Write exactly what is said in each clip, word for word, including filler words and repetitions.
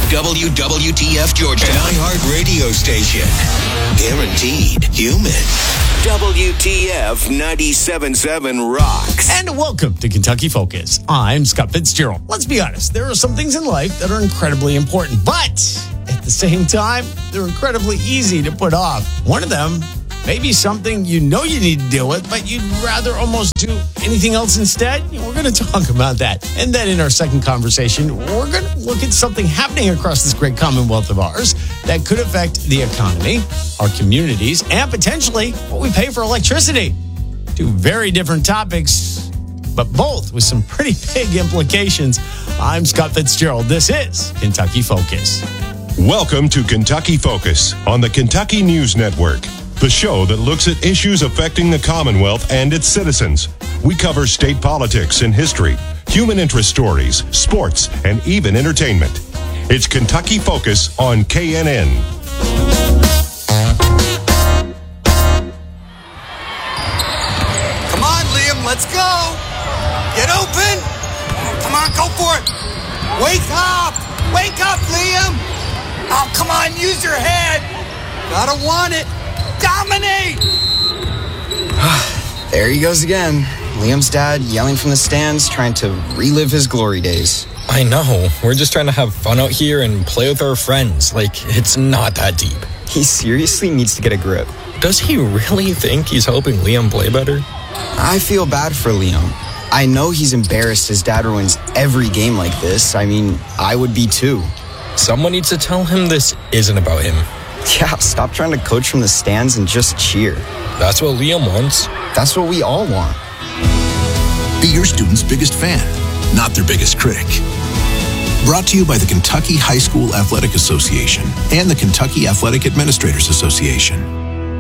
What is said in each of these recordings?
W W T F Georgia, an iHeart radio station. Guaranteed human. W T F ninety-seven point seven rocks. And welcome to Kentucky Focus. I'm Scott Fitzgerald. Let's be honest, there are some things in life that are incredibly important, but at the same time, they're incredibly easy to put off. One of them may be something you know you need to deal with, but you'd rather almost do anything else instead. We're going to talk about that. And then in our second conversation, we're going to look at something happening across this great Commonwealth of ours that could affect the economy, our communities, and potentially what we pay for electricity. Two very different topics, but both with some pretty big implications. I'm Scott Fitzgerald. This is Kentucky Focus. Welcome to Kentucky Focus on the Kentucky News Network, the show that looks at issues affecting the Commonwealth and its citizens. We cover state politics and history, human interest stories, sports, and even entertainment. It's Kentucky Focus on K N N. Come on, Liam, let's go. Get open. Come on, go for it. Wake up. Wake up, Liam. Oh, come on, use your head. Gotta want it. Dominate! There he goes again. Liam's dad yelling from the stands, trying to relive his glory days. I know. We're just trying to have fun out here and play with our friends. Like, it's not that deep. He seriously needs to get a grip. Does he really think he's helping Liam play better? I feel bad for Liam. I know he's embarrassed his dad ruins every game like this. I mean, I would be too. Someone needs to tell him this isn't about him. Yeah, stop trying to coach from the stands and just cheer. That's what Liam wants. That's what we all want. Be your student's biggest fan, not their biggest critic. Brought to you by the Kentucky High School Athletic Association and the Kentucky Athletic Administrators Association.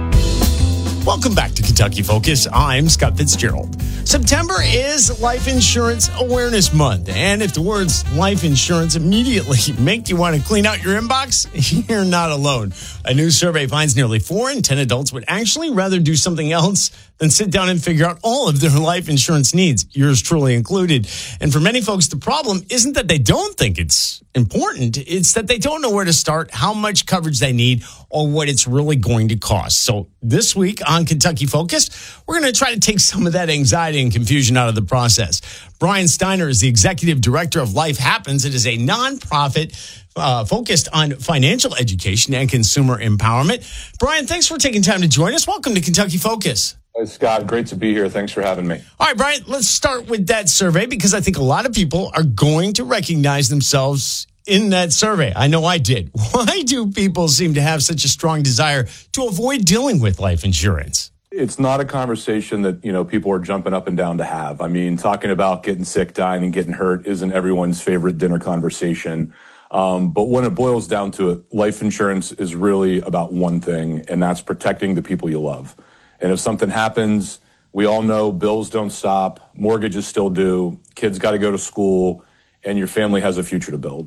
Welcome back to Kentucky Focus. I'm Scott Fitzgerald. September is Life Insurance Awareness Month. And if the words life insurance immediately make you want to clean out your inbox, you're not alone. A new survey finds nearly four in ten adults would actually rather do something else than sit down and figure out all of their life insurance needs, yours truly included. And for many folks, the problem isn't that they don't think it's important. It's that they don't know where to start, how much coverage they need, or what it's really going to cost. So this week on Kentucky Focus, we're going to try to take some of that anxiety and confusion out of the process. Brian Steiner is the executive director of Life Happens. It is a nonprofit uh, focused on financial education and consumer empowerment. Brian, thanks for taking time to join us. Welcome to Kentucky Focus. Hey, Scott, great to be here. Thanks for having me. All right, Brian, let's start with that survey because I think a lot of people are going to recognize themselves in that survey. I know I did. Why do people seem to have such a strong desire to avoid dealing with life insurance? It's not a conversation that, you know, people are jumping up and down to have. I mean, talking about getting sick, dying, and getting hurt isn't everyone's favorite dinner conversation. Um, but when it boils down to it, life insurance is really about one thing, and that's protecting the people you love. And if something happens, we all know bills don't stop, mortgages still do, kids got to go to school, and your family has a future to build.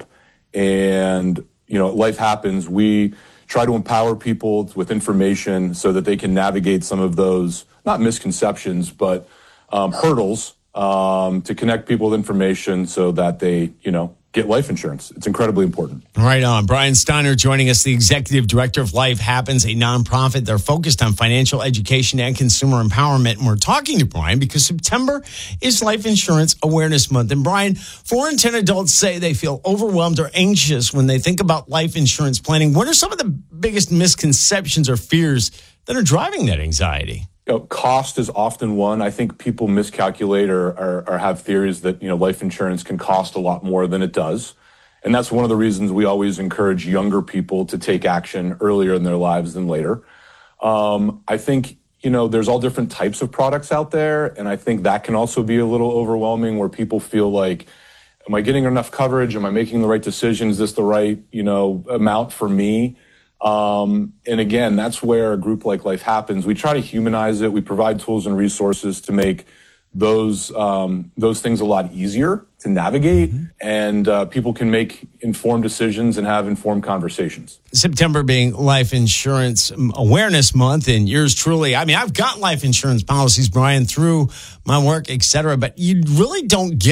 And, you know, life happens. We try to empower people with information so that they can navigate some of those, not misconceptions, but um, hurdles um, to connect people with information so that they, you know, get life insurance. It's incredibly important. Right on. Brian Steiner joining us, the executive director of Life Happens, a nonprofit. They're focused on financial education and consumer empowerment. And we're talking to Brian because September is Life Insurance Awareness Month. And Brian, four in ten adults say they feel overwhelmed or anxious when they think about life insurance planning. What are some of the biggest misconceptions or fears that are driving that anxiety? You know, cost is often one. I think people miscalculate or, or, or have theories that, you know, life insurance can cost a lot more than it does. And that's one of the reasons we always encourage younger people to take action earlier in their lives than later. Um, I think, you know, there's all different types of products out there. And I think that can also be a little overwhelming where people feel like, am I getting enough coverage? Am I making the right decision? Is this the right, you know, amount for me? Um, and again, that's where a group like Life Happens. We try to humanize it. We provide tools and resources to make those um, those things a lot easier to navigate, mm-hmm. and uh, people can make informed decisions and have informed conversations. September being Life Insurance Awareness Month, and yours truly. I mean, I've got life insurance policies, Brian, through my work, et cetera, but you really don't give it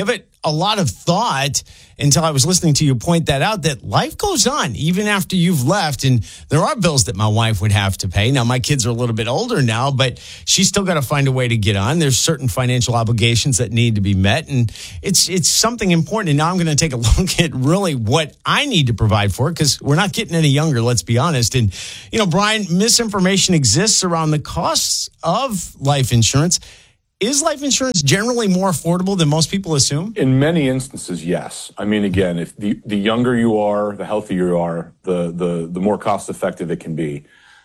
a lot of thought until I was listening to you point that out, that life goes on even after you've left. And there are bills that my wife would have to pay. Now, my kids are a little bit older now, but she's still got to find a way to get on. There's certain financial obligations that need to be met. And it's it's something important. And now I'm going to take a look at really what I need to provide for, because we're not getting any younger, let's be honest. And, you know, Brian, misinformation exists around the costs of life insurance. Is life insurance generally more affordable than most people assume? In many instances, yes. I mean, again, if the, the younger you are, the healthier you are, the the, the more cost effective it can be.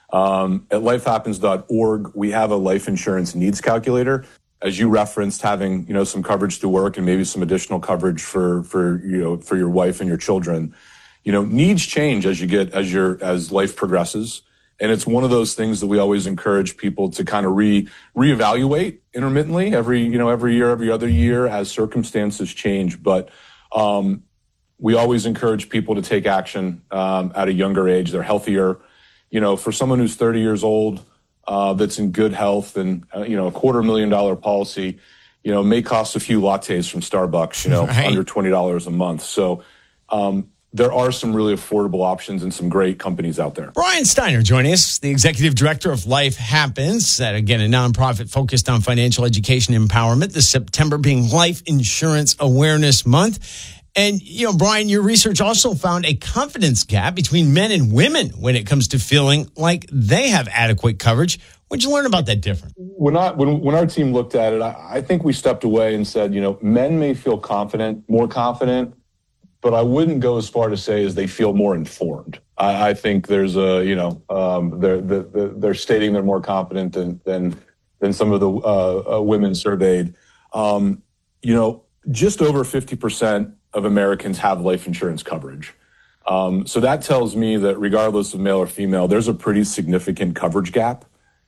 Um, at life happens dot org, we have a life insurance needs calculator. As you referenced, having, you know, some coverage to work and maybe some additional coverage for, for, you know, for your wife and your children. You know, needs change as you get, as your, as life progresses. And it's one of those things that we always encourage people to kind of re reevaluate intermittently every, you know, every year, every other year as circumstances change. But um, we always encourage people to take action um, at a younger age. They're healthier. You know, for someone who's thirty years old, uh, that's in good health, and, uh, you know, a quarter million dollar policy, you know, may cost a few lattes from Starbucks, you know, right. under twenty dollars a month. So, um, there are some really affordable options and some great companies out there. Brian Steiner joining us, the executive director of Life Happens, that again, a nonprofit focused on financial education empowerment, this September being Life Insurance Awareness Month. And, you know, Brian, your research also found a confidence gap between men and women when it comes to feeling like they have adequate coverage. What'd you learn about that difference? When, I, when, when our team looked at it, I, I think we stepped away and said, you know, men may feel confident, more confident, but I wouldn't go as far to say as they feel more informed. I, I think there's a, you know, um, they're, they're, they're stating they're more confident than than, than some of the uh, uh, women surveyed. Um, you know, just over fifty percent of Americans have life insurance coverage. Um, so that tells me that regardless of male or female, there's a pretty significant coverage gap.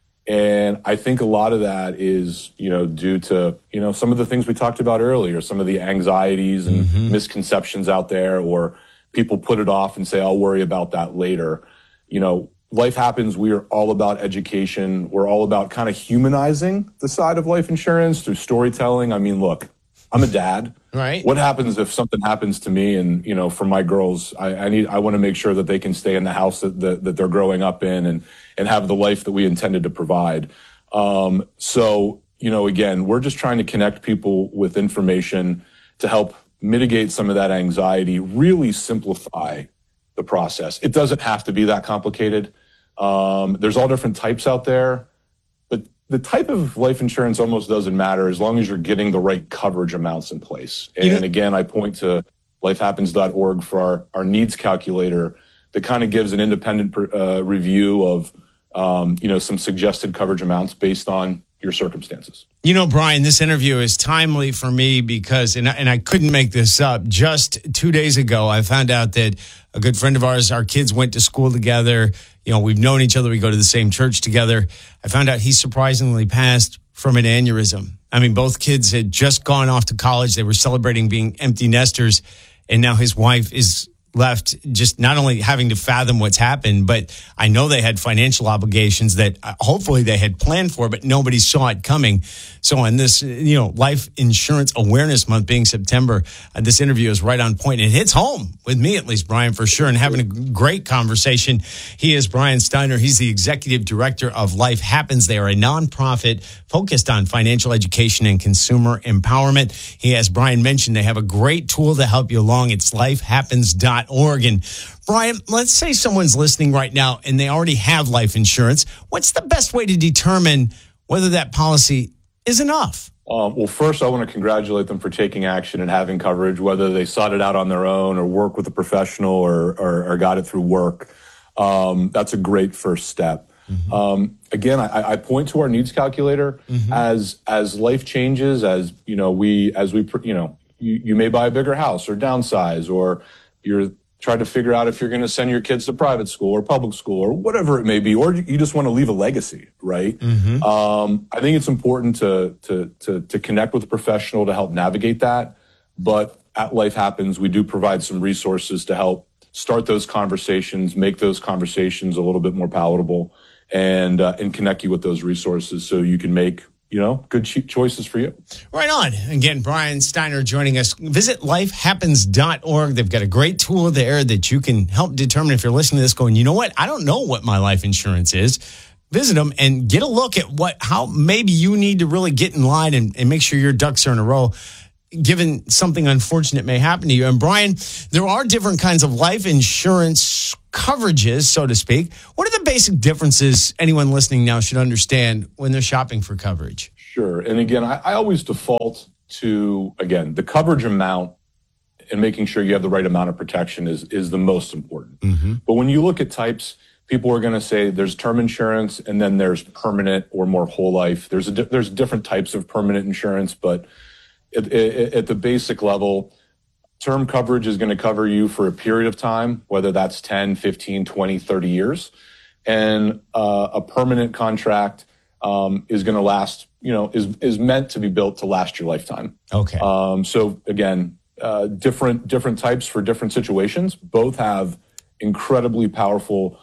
And I think a lot of that is, you know, due to, you know, some of the things we talked about earlier, some of the anxieties and mm-hmm. misconceptions out there, or people put it off and say, I'll worry about that later. You know, Life Happens, we are all about education. We're all about kind of humanizing the side of life insurance through storytelling. I mean, look, I'm a dad. Right. What happens if something happens to me? And, you know, for my girls, I, I need, I want to make sure that they can stay in the house that, that, that they're growing up in, and, and have the life that we intended to provide. Um, so, you know, again, we're just trying to connect people with information to help mitigate some of that anxiety, really simplify the process. It doesn't have to be that complicated. Um, there's all different types out there. The type of life insurance almost doesn't matter as long as you're getting the right coverage amounts in place. And yeah. again, I point to life happens dot org for our, our needs calculator that kind of gives an independent uh, review of, um, you know, some suggested coverage amounts based on your circumstances. You know, Brian, this interview is timely for me because, and I, and I couldn't make this up, just two days ago, I found out that a good friend of ours, our kids went to school together. You know, we've known each other. We go to the same church together. I found out he surprisingly passed from an aneurysm. I mean, both kids had just gone off to college. They were celebrating being empty nesters. And now his wife is left just not only having to fathom what's happened, but I know they had financial obligations that hopefully they had planned for, but nobody saw it coming. So on this, you know, Life Insurance Awareness Month being September, uh, this interview is right on point. It hits home with me, at least, Brian, for sure, and having a great conversation. He is Brian Steiner. He's the executive director of Life Happens. They are a nonprofit focused on financial education and consumer empowerment. He, as Brian mentioned, they have a great tool to help you along. It's life happens dot org. And Brian, let's say someone's listening right now and they already have life insurance. What's the best way to determine whether that policy is enough? Um, well, first, I want to congratulate them for taking action and having coverage, whether they sought it out on their own or work with a professional or, or, or got it through work. Um, that's a great first step. Mm-hmm. Um, again, I, I point to our needs calculator. Mm-hmm. as as life changes, as you know, we as we you know, you, you may buy a bigger house or downsize, or you're trying to figure out if you're going to send your kids to private school or public school or whatever it may be, or you just want to leave a legacy, right? Mm-hmm. Um, I think it's important to, to, to, to connect with a professional to help navigate that. But at Life Happens, we do provide some resources to help start those conversations, make those conversations a little bit more palatable, and, uh, and connect you with those resources so you can make, you know, good cho- choices for you. Right on. Again, Brian Steiner joining us. Visit life happens dot org. They've got a great tool there that you can help determine if you're listening to this going, you know what? I don't know what my life insurance is. Visit them and get a look at what, how maybe you need to really get in line and, and make sure your ducks are in a row, given something unfortunate may happen to you. And Brian, there are different kinds of life insurance coverages, so to speak. What are the basic differences anyone listening now should understand when they're shopping for coverage? Sure. And again, I, I always default to, again, the coverage amount and making sure you have the right amount of protection is, is the most important. Mm-hmm. But when you look at types, people are going to say there's term insurance and then there's permanent or more whole life. There's a, there's different types of permanent insurance, but at, at, at the basic level, term coverage is going to cover you for a period of time, whether that's ten, fifteen, twenty, thirty years. And uh, a permanent contract um, is going to last, you know, is is meant to be built to last your lifetime. Okay. Um, so again, uh, different different types for different situations. Both have incredibly powerful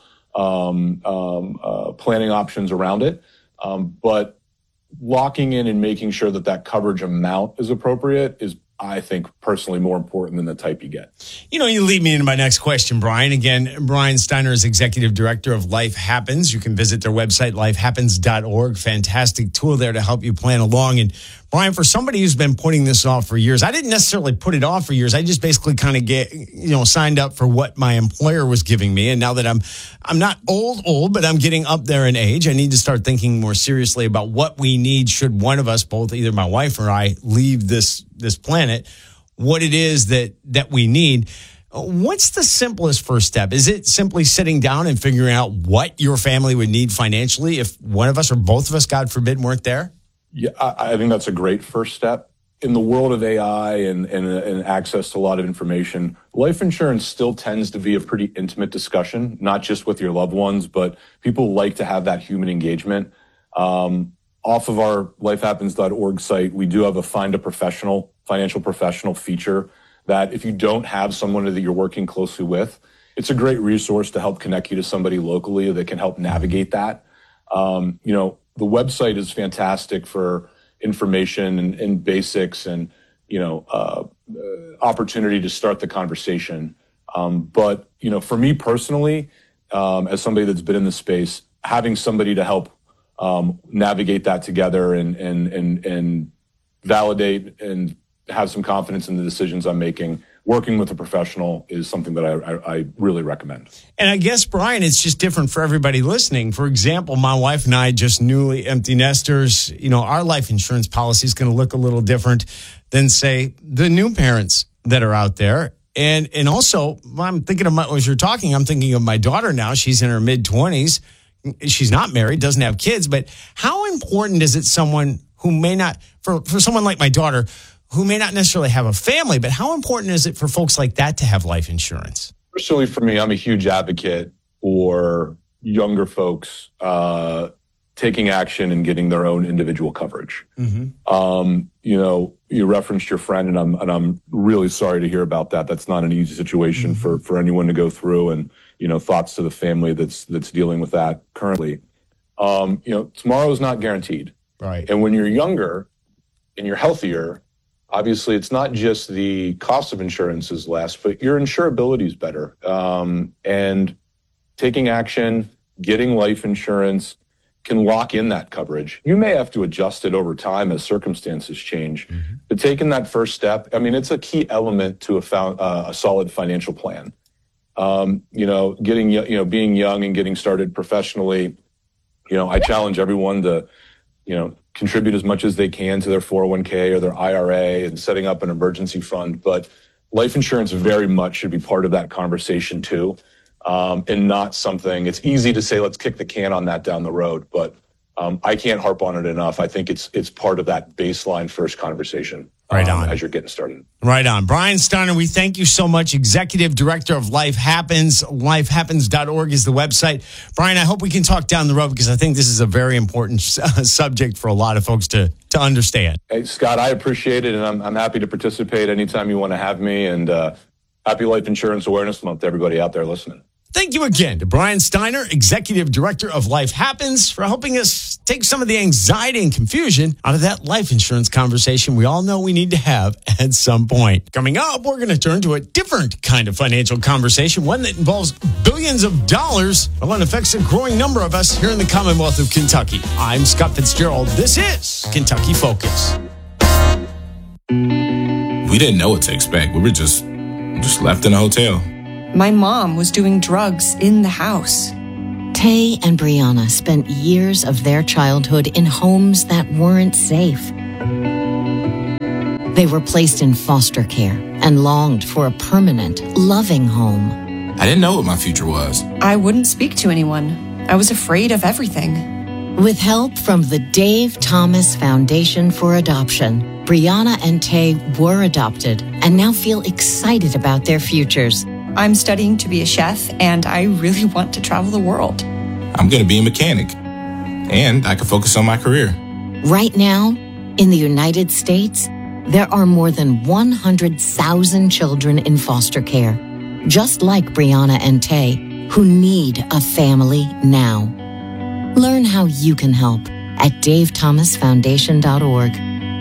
um, um, uh, planning options around it. Um, but locking in and making sure that that coverage amount is appropriate is, I think, personally more important than the type you get. You know, you lead me into my next question, Brian. Again, Brian Steiner is Executive Director of Life Happens. You can visit their website, life happens dot org. Fantastic tool there to help you plan along. And Brian, for somebody who's been putting this off for years, I didn't necessarily put it off for years. I just basically kind of get, you know, signed up for what my employer was giving me. And now that I'm, I'm not old, old, but I'm getting up there in age, I need to start thinking more seriously about what we need should one of us, both either my wife or I, leave this, this planet, what it is that, that we need. What's the simplest first step? Is it simply sitting down and figuring out what your family would need financially if one of us or both of us, God forbid, weren't there? Yeah, I, I think that's a great first step. In the world of A I and, and, and access to a lot of information, life insurance still tends to be a pretty intimate discussion, not just with your loved ones, but people like to have that human engagement. Um, off of our life happens dot org site, we do have a find a professional, financial professional feature that if you don't have someone that you're working closely with, it's a great resource to help connect you to somebody locally that can help navigate that. Um, you know, the website is fantastic for information and, and basics and, you know, uh, uh, opportunity to start the conversation. Um, but, you know, for me personally, um, as somebody that's been in the space, having somebody to help um, navigate that together and, and, and, and validate and have some confidence in the decisions I'm making, working with a professional is something that I, I, I really recommend. And I guess, Brian, it's just different for everybody listening. For example, my wife and I, just newly empty nesters, you know, our life insurance policy is going to look a little different than, say, the new parents that are out there. And and also, I'm thinking of my, as you're talking, I'm thinking of my daughter now. She's in her mid-twenties. She's not married, doesn't have kids. But how important is it someone who may not, for, for someone like my daughter, who may not necessarily have a family, but how important is it for folks like that to have life insurance? Personally, for me, I'm a huge advocate for younger folks uh, taking action and getting their own individual coverage. Mm-hmm. Um, you know, you referenced your friend, and I'm and I'm really sorry to hear about that. That's not an easy situation mm-hmm. for for anyone to go through, and you know, thoughts to the family that's that's dealing with that currently. Um, you know, tomorrow is not guaranteed, right? And when you're younger and you're healthier, obviously, it's not just the cost of insurance is less, but your insurability is better. Um, and taking action, getting life insurance can lock in that coverage. You may have to adjust it over time as circumstances change. Mm-hmm. But taking that first step, I mean, it's a key element to a, found, uh, a solid financial plan. Um, you know, getting, you know, being young and getting started professionally, you know, I challenge everyone to, you know, contribute as much as they can to their four oh one k or their I R A and setting up an emergency fund. But life insurance very much should be part of that conversation too, um, and not something, it's easy to say, let's kick the can on that down the road, but um, I can't harp on it enough. I think it's it's part of that baseline first conversation. Right um, on. As you're getting started. Right on. Brian Steiner, we thank you so much. Executive Director of Life Happens. life happens dot org is the website. Brian, I hope we can talk down the road because I think this is a very important uh, subject for a lot of folks to, to understand. Hey, Scott, I appreciate it, and I'm, I'm happy to participate anytime you want to have me. And uh, happy Life Insurance Awareness Month to everybody out there listening. Thank you again to Brian Steiner, Executive Director of Life Happens, for helping us take some of the anxiety and confusion out of that life insurance conversation we all know we need to have at some point. Coming up, we're going to turn to a different kind of financial conversation, one that involves billions of dollars, but one affects a growing number of us here in the Commonwealth of Kentucky. I'm Scott Fitzgerald. This is Kentucky Focus. We didn't know what to expect. We were just, just left in a hotel. My mom was doing drugs in the house. Tay and Brianna spent years of their childhood in homes that weren't safe. They were placed in foster care and longed for a permanent, loving home. I didn't know what my future was. I wouldn't speak to anyone. I was afraid of everything. With help from the Dave Thomas Foundation for Adoption, Brianna and Tay were adopted and now feel excited about their futures. I'm studying to be a chef, and I really want to travel the world. I'm going to be a mechanic, and I can focus on my career. Right now, in the United States, there are more than one hundred thousand children in foster care, just like Brianna and Tay, who need a family now. Learn how you can help at dave thomas foundation dot org.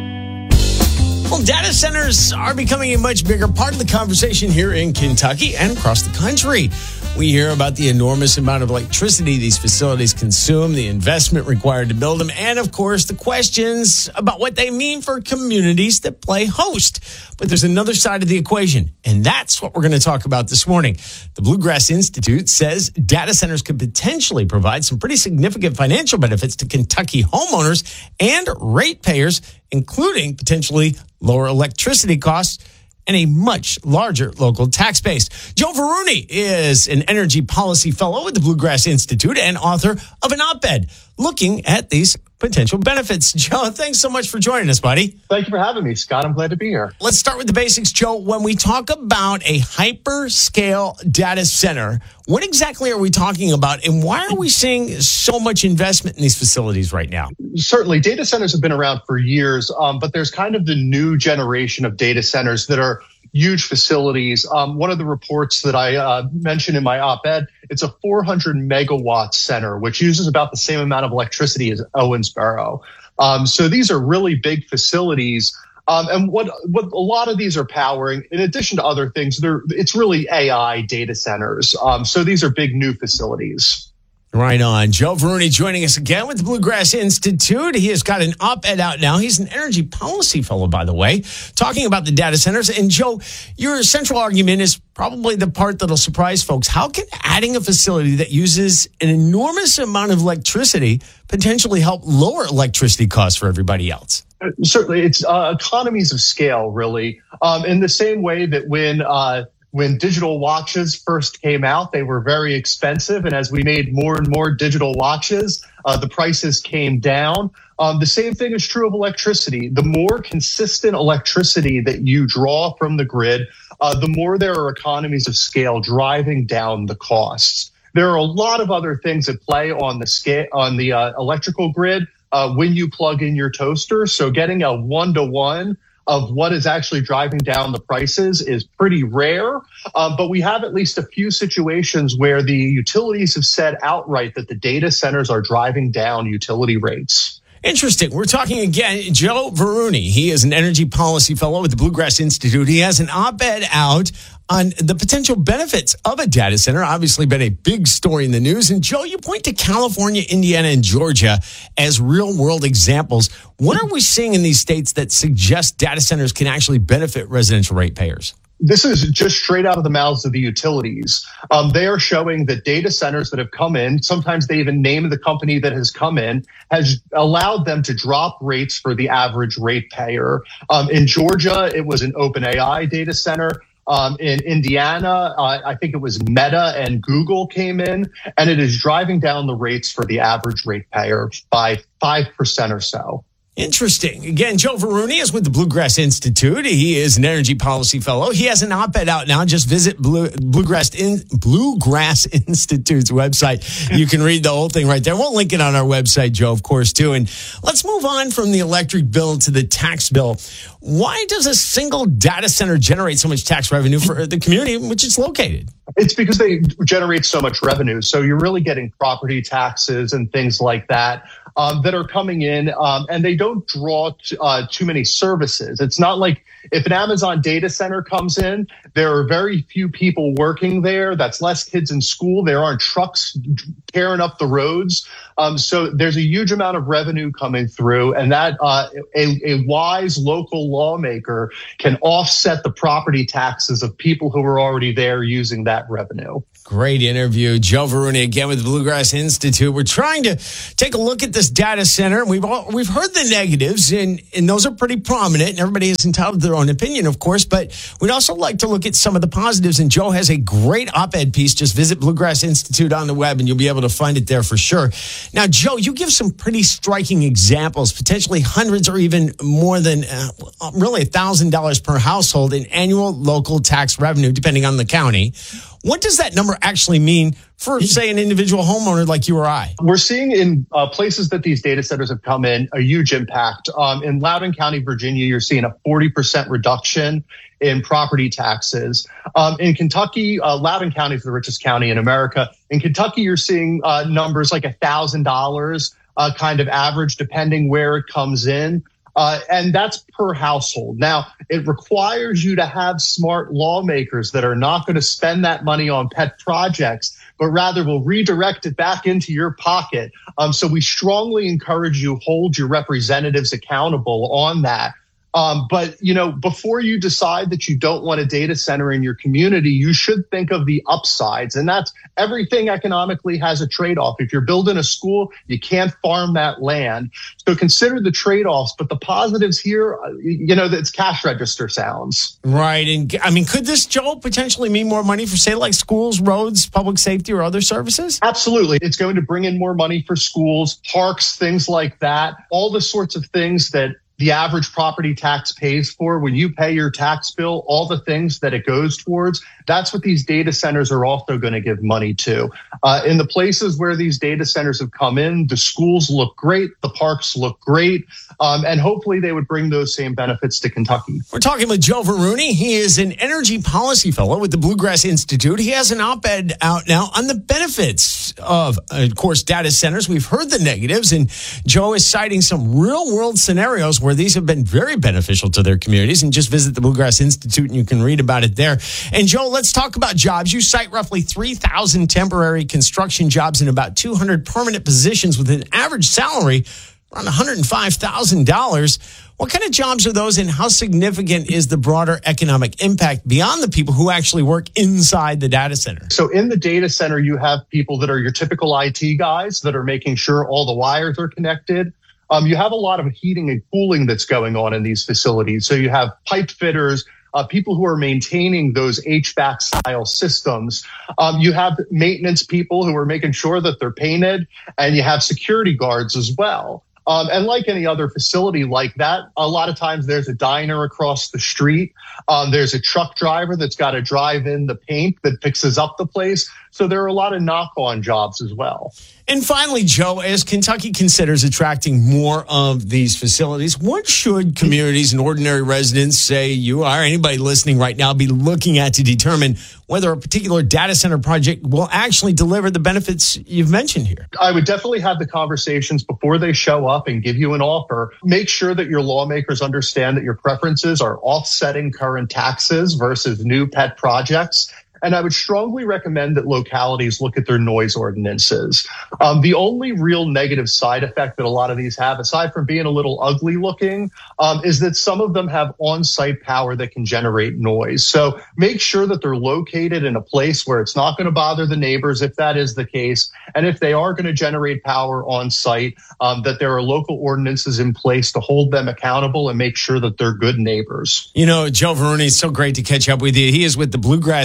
Well, data centers are becoming a much bigger part of the conversation here in Kentucky and across the country. We hear about the enormous amount of electricity these facilities consume, the investment required to build them, and, of course, the questions about what they mean for communities that play host. But there's another side of the equation, and that's what we're going to talk about this morning. The Bluegrass Institute says data centers could potentially provide some pretty significant financial benefits to Kentucky homeowners and ratepayers, including potentially lower electricity costs and a much larger local tax base. Joe Varuni is an energy policy fellow at the Bluegrass Institute and author of an op-ed looking at these potential benefits. Joe, thanks so much for joining us, buddy. Thank you for having me, Scott. I'm glad to be here. Let's start with the basics, Joe. When we talk about a hyperscale data center, what exactly are we talking about, and why are we seeing so much investment in these facilities right now? Certainly, data centers have been around for years, um, but there's kind of the new generation of data centers that are huge facilities. Um, one of the reports that I uh, mentioned in my op-ed, it's a four hundred megawatt center, which uses about the same amount of electricity as Owensboro. Um, so these are really big facilities. Um, and what, what a lot of these are powering, in addition to other things, they're, it's really A I data centers. Um, so these are big new facilities. Right on. Joe Varuni joining us again with the Bluegrass Institute. He has got an op-ed out now. He's an energy policy fellow, by the way, talking about the data centers. And Joe, your central argument is probably the part that'll surprise folks. How can adding a facility that uses an enormous amount of electricity potentially help lower electricity costs for everybody else? Certainly, it's uh, economies of scale, really. Um, in the same way that when uh, when digital watches first came out, they were very expensive. And as we made more and more digital watches, uh, the prices came down. Um, the same thing is true of electricity. The more consistent electricity that you draw from the grid, uh, the more there are economies of scale driving down the costs. There are a lot of other things at play on the scale, on the uh, electrical grid uh, when you plug in your toaster. So getting a one-to-one of what is actually driving down the prices is pretty rare. Um, but we have at least a few situations where the utilities have said outright that the data centers are driving down utility rates. Interesting. We're talking again, Joe Varuni. He is an energy policy fellow at the Bluegrass Institute. He has an op-ed out on the potential benefits of a data center. Obviously been a big story in the news. And Joe, you point to California, Indiana, and Georgia as real-world examples. What are we seeing in these states that suggest data centers can actually benefit residential ratepayers? This is just straight out of the mouths of the utilities. Um, they are showing that data centers that have come in, sometimes they even name the company that has come in, has allowed them to drop rates for the average ratepayer. Um, in Georgia, it was an OpenAI data center. Um, in Indiana, uh, I think it was Meta and Google came in, and it is driving down the rates for the average ratepayer by five percent or so. Interesting. Again, Joe Varuni is with the Bluegrass Institute. He is an energy policy fellow. He has an op-ed out now. Just visit Blue, Bluegrass, in, Bluegrass Institute's website. You can read the whole thing right there. We'll link it on our website, Joe, of course, too. And let's move on from the electric bill to the tax bill. Why does a single data center generate so much tax revenue for the community in which it's located? It's because they generate so much revenue. So you're really getting property taxes and things like that um, that are coming in, um, and they don't draw t- uh, too many services. It's not like if an Amazon data center comes in, there are very few people working there. That's less kids in school. There aren't trucks tearing up the roads. Um, so there's a huge amount of revenue coming through, and that uh, a, a wise local lawmaker can offset the property taxes of people who are already there using that revenue. Great interview. Joe Varuni again with the Bluegrass Institute. We're trying to take a look at this data center. We've all, we've heard the negatives, and, and those are pretty prominent, and everybody is entitled to their own opinion, of course, but we'd also like to look at some of the positives, and Joe has a great op-ed piece. Just visit Bluegrass Institute on the web, and you'll be able to find it there for sure. Now, Joe, you give some pretty striking examples, potentially hundreds or even more than uh, really one thousand dollars per household in annual local tax revenue, depending on the county. What does that number actually mean for, say, an individual homeowner like you or I? We're seeing in uh, places that these data centers have come in a huge impact. Um, in Loudoun County, Virginia, you're seeing a forty percent reduction in property taxes. Um, in Kentucky, uh, Loudoun County is the richest county in America. In Kentucky, you're seeing uh, numbers like one thousand dollars uh, kind of average, depending where it comes in. Uh, and that's per household. Now, it requires you to have smart lawmakers that are not going to spend that money on pet projects, but rather will redirect it back into your pocket. Um, so we strongly encourage you hold your representatives accountable on that. Um, but, you know, before you decide that you don't want a data center in your community, you should think of the upsides. And that's everything economically has a trade-off. If you're building a school, you can't farm that land. So consider the trade-offs. But the positives here, you know, it's cash register sounds. Right. And I mean, could this, Joe, potentially mean more money for, say, like schools, roads, public safety, or other services? Absolutely. It's going to bring in more money for schools, parks, things like that, all the sorts of things that the average property tax pays for. When you pay your tax bill, all the things that it goes towards, that's what these data centers are also going to give money to. Uh, in the places where these data centers have come in, the schools look great, the parks look great, um, and hopefully they would bring those same benefits to Kentucky. We're talking with Joe Varuni. He is an energy policy fellow with the Bluegrass Institute. He has an op-ed out now on the benefits of, of course, data centers. We've heard the negatives, and Joe is citing some real-world scenarios where these have been very beneficial to their communities. And just visit the Bluegrass Institute and you can read about it there. And Joe, let's talk about jobs. You cite roughly three thousand temporary construction jobs and about two hundred permanent positions with an average salary around one hundred five thousand dollars. What kind of jobs are those, and how significant is the broader economic impact beyond the people who actually work inside the data center? So in the data center, you have people that are your typical I T guys that are making sure all the wires are connected. Um, you have a lot of heating and cooling that's going on in these facilities. So you have pipe fitters, uh, people who are maintaining those H V A C-style systems. Um, you have maintenance people who are making sure that they're painted, and you have security guards as well. Um, and like any other facility like that, a lot of times there's a diner across the street. Um, there's a truck driver that's got to drive in the paint that fixes up the place. So there are a lot of knock-on jobs as well. And finally, Joe, as Kentucky considers attracting more of these facilities, what should communities and ordinary residents, say you are, anybody listening right now, be looking at to determine whether a particular data center project will actually deliver the benefits you've mentioned here? I would definitely have the conversations before they show up and give you an offer. Make sure that your lawmakers understand that your preferences are offsetting current taxes versus new pet projects. And I would strongly recommend that localities look at their noise ordinances. Um, the only real negative side effect that a lot of these have, aside from being a little ugly looking, um, is that some of them have on-site power that can generate noise. So make sure that they're located in a place where it's not going to bother the neighbors, if that is the case. And if they are going to generate power on-site, um, that there are local ordinances in place to hold them accountable and make sure that they're good neighbors. You know, Joe Varuni, it's so great to catch up with you. He is with the Bluegrass Institute.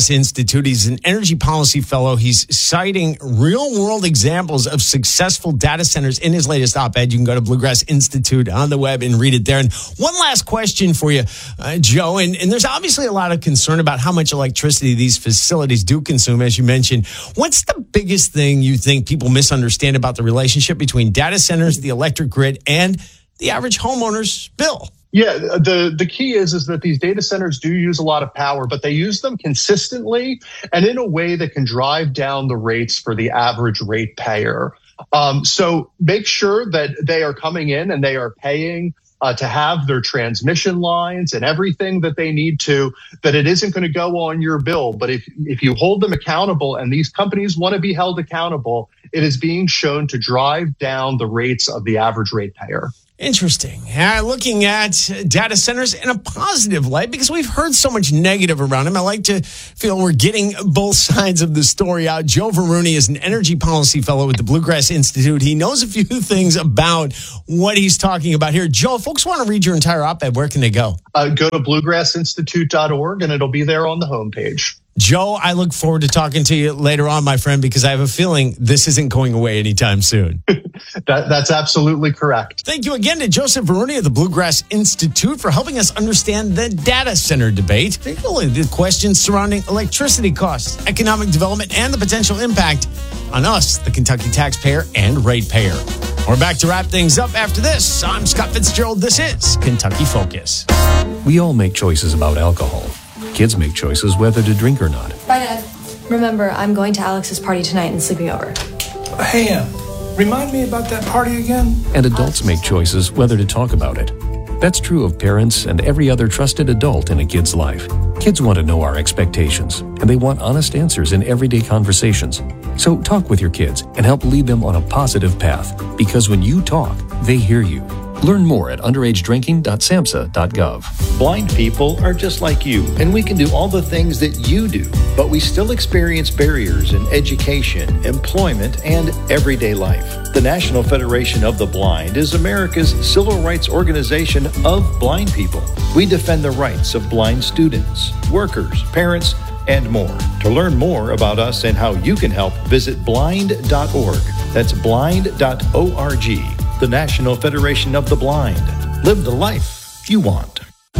Institute. He's an energy policy fellow. He's citing real-world examples of successful data centers in his latest op-ed. You can go to Bluegrass Institute on the web and read it there. And one last question for you, uh, Joe. And, and there's obviously a lot of concern about how much electricity these facilities do consume, as you mentioned. What's the biggest thing you think people misunderstand about the relationship between data centers, the electric grid, and the average homeowner's bill? Yeah, the, the key is, is that these data centers do use a lot of power, but they use them consistently and in a way that can drive down the rates for the average rate payer. Um, so make sure that they are coming in and they are paying uh, to have their transmission lines and everything that they need to, that it isn't going to go on your bill. But if, if you hold them accountable, and these companies want to be held accountable, it is being shown to drive down the rates of the average rate payer. Interesting. Uh, looking at data centers in a positive light, because we've heard so much negative around them. I like to feel we're getting both sides of the story out. Joe Varuni is an energy policy fellow with the Bluegrass Institute. He knows a few things about what he's talking about here. Joe, if folks want to read your entire op-ed, where can they go? Uh, go to bluegrass institute dot org, and it'll be there on the homepage. Joe, I look forward to talking to you later on, my friend, because I have a feeling this isn't going away anytime soon. that, that's absolutely correct. Thank you again to Joseph Varuni of the Bluegrass Institute for helping us understand the data center debate, particularly the questions surrounding electricity costs, economic development, and the potential impact on us, the Kentucky taxpayer and ratepayer. We're back to wrap things up after this. I'm Scott Fitzgerald. This is Kentucky Focus. We all make choices about alcohol. Kids make choices whether to drink or not. Bye, Dad. Remember, I'm going to Alex's party tonight and sleeping over. Hey, Em, remind me about that party again? And adults make choices whether to talk about it. That's true of parents and every other trusted adult in a kid's life. Kids want to know our expectations, and they want honest answers in everyday conversations. So talk with your kids and help lead them on a positive path, because when you talk, they hear you. Learn more at underage drinking dot samhsa dot gov. Blind people are just like you, and we can do all the things that you do, but we still experience barriers in education, employment, and everyday life. The National Federation of the Blind is America's civil rights organization of blind people. We defend the rights of blind students, workers, parents, and more. To learn more about us and how you can help, visit blind dot org. That's blind dot org. The National Federation of the Blind. Live the life you want.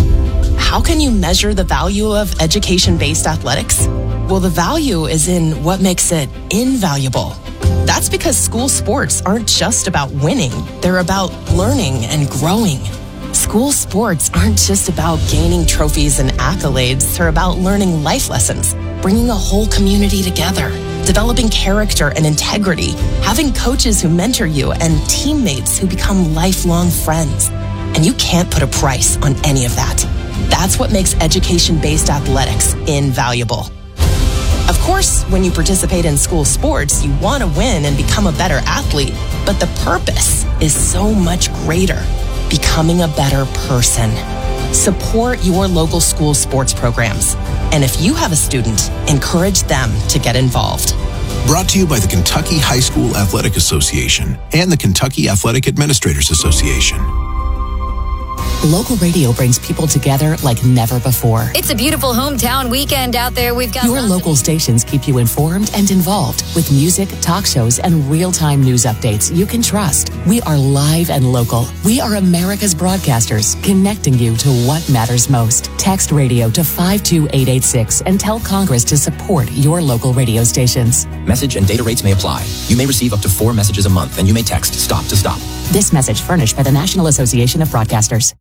How can you measure the value of education-based athletics? Well, the value is in what makes it invaluable. That's because school sports aren't just about winning. They're about learning and growing. School sports aren't just about gaining trophies and accolades. They're about learning life lessons, bringing a whole community together, developing character and integrity, having coaches who mentor you, and teammates who become lifelong friends. And you can't put a price on any of that. That's what makes education-based athletics invaluable. Of course, when you participate in school sports, you want to win and become a better athlete, but the purpose is so much greater: becoming a better person. Support your local school sports programs. And if you have a student, encourage them to get involved. Brought to you by the Kentucky High School Athletic Association and the Kentucky Athletic Administrators Association. Local radio brings people together like never before. It's a beautiful hometown weekend out there. We've got Your local stations keep you informed and involved with music, talk shows, and real-time news updates you can trust. We are live and local. We are America's broadcasters, connecting you to what matters most. Text radio to five two eight eight six and tell Congress to support your local radio stations. Message and data rates may apply. You may receive up to four messages a month, and you may text STOP to STOP. This message furnished by the National Association of Broadcasters.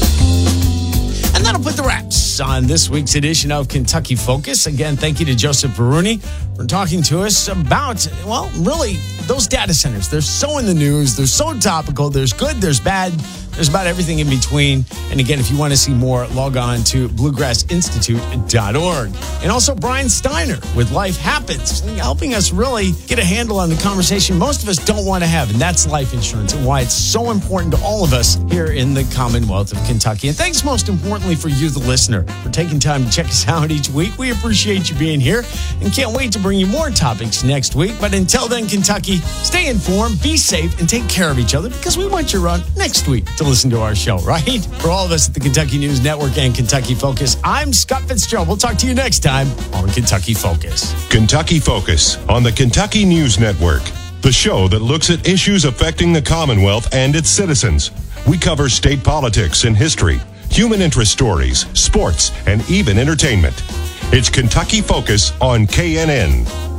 And that'll put the wraps on this week's edition of Kentucky Focus. Again, thank you to Joseph Varuni for talking to us about, well, really, those data centers. They're so in the news. They're so topical. There's good, there's bad. There's about everything in between. And again, if you want to see more, log on to bluegrass institute dot org. And also Brian Steiner with Life Happens, helping us really get a handle on the conversation most of us don't want to have, and that's life insurance and why it's so important to all of us here in the Commonwealth of Kentucky. And thanks most importantly for you, the listener, for taking time to check us out each week. We appreciate you being here and can't wait to bring you more topics next week. But until then, Kentucky, stay informed, be safe, and take care of each other, because we want you around next week to to listen to our show, right? For all of us at the Kentucky News Network and Kentucky Focus, I'm Scott Fitzgerald. We'll talk to you next time on Kentucky Focus. Kentucky Focus on the Kentucky News Network, the show that looks at issues affecting the Commonwealth and its citizens. We cover state politics and history, human interest stories, sports, and even entertainment. It's Kentucky Focus on K N N.